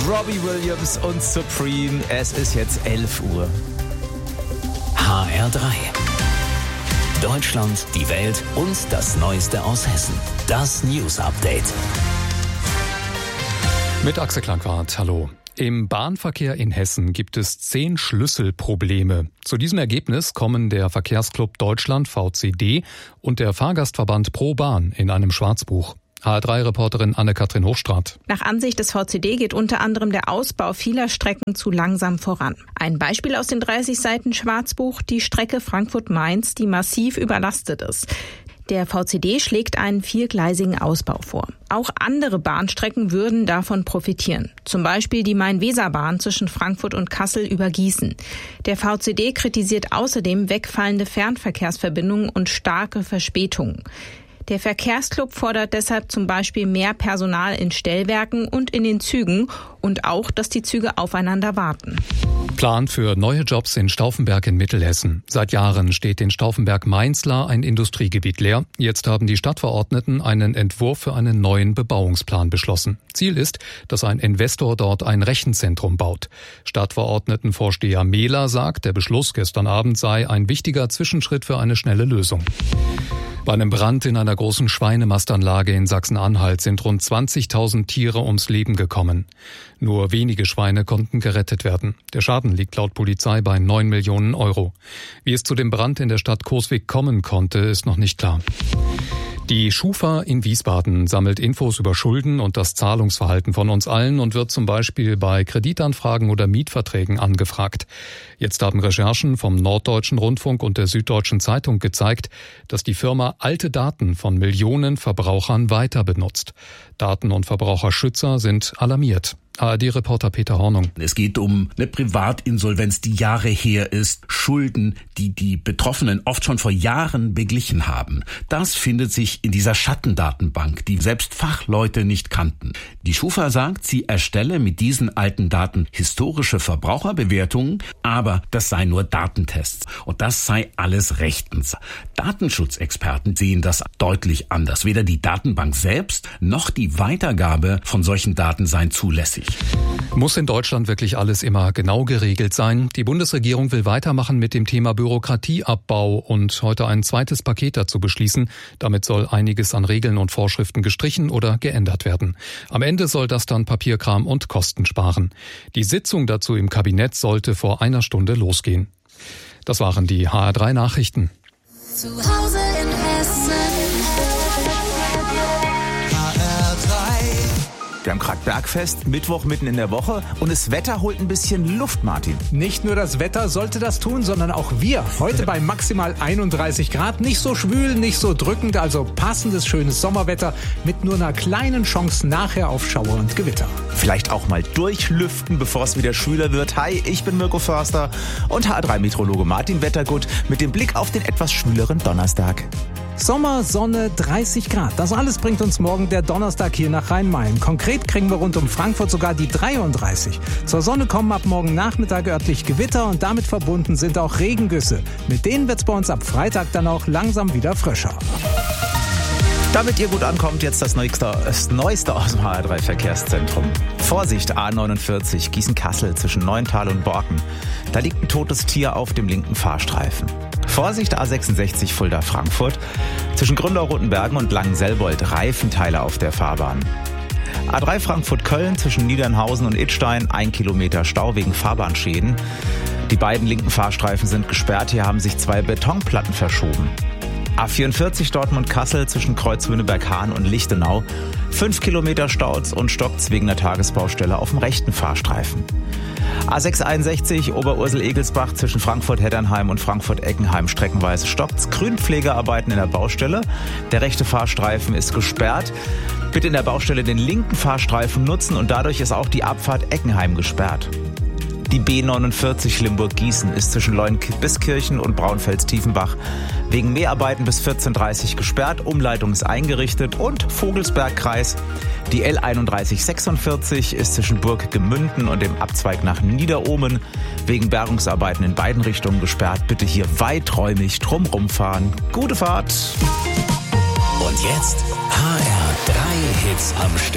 Robbie Williams und Supreme. Es ist jetzt 11 Uhr. HR3. Deutschland, die Welt und das Neueste aus Hessen. Das News Update. Mit Axel Klangwart, hallo. Im Bahnverkehr in Hessen gibt es 10 Schlüsselprobleme. Zu diesem Ergebnis kommen der Verkehrsclub Deutschland VCD und der Fahrgastverband Pro Bahn in einem Schwarzbuch. HR3-Reporterin Anne-Kathrin Hochstraat. Nach Ansicht des VCD geht unter anderem der Ausbau vieler Strecken zu langsam voran. Ein Beispiel aus den 30 Seiten Schwarzbuch, die Strecke Frankfurt-Mainz, die massiv überlastet ist. Der VCD schlägt einen 4-gleisigen Ausbau vor. Auch andere Bahnstrecken würden davon profitieren. Zum Beispiel die Main-Weser-Bahn zwischen Frankfurt und Kassel über Gießen. Der VCD kritisiert außerdem wegfallende Fernverkehrsverbindungen und starke Verspätungen. Der Verkehrsclub fordert deshalb zum Beispiel mehr Personal in Stellwerken und in den Zügen und auch, dass die Züge aufeinander warten. Plan für neue Jobs in Stauffenberg in Mittelhessen. Seit Jahren steht in Stauffenberg-Mainzlar ein Industriegebiet leer. Jetzt haben die Stadtverordneten einen Entwurf für einen neuen Bebauungsplan beschlossen. Ziel ist, dass ein Investor dort ein Rechenzentrum baut. Stadtverordnetenvorsteher Mehler sagt, der Beschluss gestern Abend sei ein wichtiger Zwischenschritt für eine schnelle Lösung. Bei einem Brand in einer großen Schweinemastanlage in Sachsen-Anhalt sind rund 20.000 Tiere ums Leben gekommen. Nur wenige Schweine konnten gerettet werden. Der Schaden liegt laut Polizei bei 9 Millionen Euro. Wie es zu dem Brand in der Stadt Coswig kommen konnte, ist noch nicht klar. Die Schufa in Wiesbaden sammelt Infos über Schulden und das Zahlungsverhalten von uns allen und wird zum Beispiel bei Kreditanfragen oder Mietverträgen angefragt. Jetzt haben Recherchen vom Norddeutschen Rundfunk und der Süddeutschen Zeitung gezeigt, dass die Firma alte Daten von Millionen Verbrauchern weiter benutzt. Daten- und Verbraucherschützer sind alarmiert. ARD-Reporter Peter Hornung. Es geht um eine Privatinsolvenz, die Jahre her ist, Schulden, die die Betroffenen oft schon vor Jahren beglichen haben. Das findet sich in dieser Schattendatenbank, die selbst Fachleute nicht kannten. Die Schufa sagt, sie erstelle mit diesen alten Daten historische Verbraucherbewertungen, aber das seien nur Datentests und das sei alles rechtens. Datenschutzexperten sehen das deutlich anders. Weder die Datenbank selbst noch die Weitergabe von solchen Daten seien zulässig. Muss in Deutschland wirklich alles immer genau geregelt sein? Die Bundesregierung will weitermachen mit dem Thema Bürokratieabbau und heute ein zweites Paket dazu beschließen. Damit soll einiges an Regeln und Vorschriften gestrichen oder geändert werden. Am Ende soll das dann Papierkram und Kosten sparen. Die Sitzung dazu im Kabinett sollte vor einer Stunde losgehen. Das waren die HR3 Nachrichten. Zu Hause in Hessen. Wir haben gerade Bergfest, Mittwoch mitten in der Woche und das Wetter holt ein bisschen Luft, Martin. Nicht nur das Wetter sollte das tun, sondern auch wir. Heute bei maximal 31 Grad. Nicht so schwül, nicht so drückend, also passendes, schönes Sommerwetter mit nur einer kleinen Chance nachher auf Schauer und Gewitter. Vielleicht auch mal durchlüften, bevor es wieder schwüler wird. Hi, ich bin Mirko Förster und HR3-Meteorologe Martin Wettergut mit dem Blick auf den etwas schwüleren Donnerstag. Sommer, Sonne, 30 Grad. Das alles bringt uns morgen der Donnerstag hier nach Rhein-Main. Konkret kriegen wir rund um Frankfurt sogar die 33. Zur Sonne kommen ab morgen Nachmittag örtlich Gewitter und damit verbunden sind auch Regengüsse. Mit denen wird's bei uns ab Freitag dann auch langsam wieder frischer. Damit ihr gut ankommt, jetzt das Neueste aus dem HR3-Verkehrszentrum. Vorsicht, A49, Gießen-Kassel zwischen Neuental und Borken. Da liegt ein totes Tier auf dem linken Fahrstreifen. Vorsicht, A66 Fulda-Frankfurt. Zwischen Gründau-Rotenbergen und Langenselbold Reifenteile auf der Fahrbahn. A3 Frankfurt-Köln zwischen Niedernhausen und Idstein 1 Kilometer Stau wegen Fahrbahnschäden. Die beiden linken Fahrstreifen sind gesperrt. Hier haben sich 2 Betonplatten verschoben. A44 Dortmund-Kassel zwischen Kreuzwöhneberg-Hahn und Lichtenau. 5 Kilometer Staus und stockt's wegen der Tagesbaustelle auf dem rechten Fahrstreifen. A661 Oberursel-Egelsbach zwischen Frankfurt-Heddernheim und Frankfurt-Eckenheim streckenweise stockt's. Grünpflegearbeiten in der Baustelle. Der rechte Fahrstreifen ist gesperrt. Bitte in der Baustelle den linken Fahrstreifen nutzen und dadurch ist auch die Abfahrt Eckenheim gesperrt. Die B49 Limburg-Gießen ist zwischen Leuenbiskirchen und Braunfels-Tiefenbach wegen Mäharbeiten bis 14:30 gesperrt. Umleitung ist eingerichtet und Vogelsbergkreis. Die L3146 ist zwischen Burg Gemünden und dem Abzweig nach Niederohmen wegen Bergungsarbeiten in beiden Richtungen gesperrt. Bitte hier weiträumig drumrum fahren. Gute Fahrt! Und jetzt HR3 Hits am Stück.